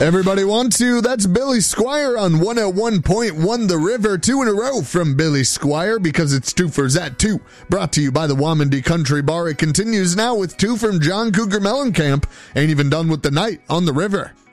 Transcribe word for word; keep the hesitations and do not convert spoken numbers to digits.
Everybody want to? That's Billy Squire on one oh one point one The River. Two in a row from Billy Squire because it's Twofers at two. Brought to you by the Wamandee Country Bar. It continues now with two from John Cougar Mellencamp. Ain't even done with the night on the river.